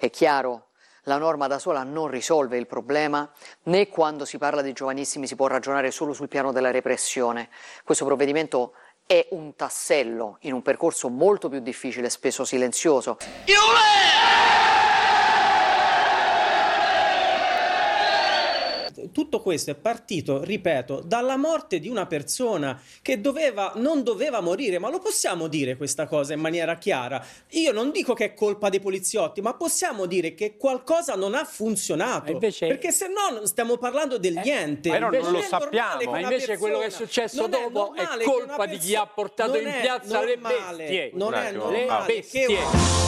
È chiaro, la norma da sola non risolve il problema, né quando si parla di giovanissimi si può ragionare solo sul piano della repressione. Questo provvedimento è un tassello in un percorso molto più difficile, spesso silenzioso. Tutto questo è partito, ripeto, dalla morte di una persona che non doveva morire, ma lo possiamo dire questa cosa in maniera chiara? Io non dico che è colpa dei poliziotti, ma possiamo dire che qualcosa non ha funzionato, perché se no stiamo parlando del niente. Ma non lo sappiamo. Ma invece quello che è successo dopo è colpa di chi ha portato in piazza le bestie. Non è Le normale bestie.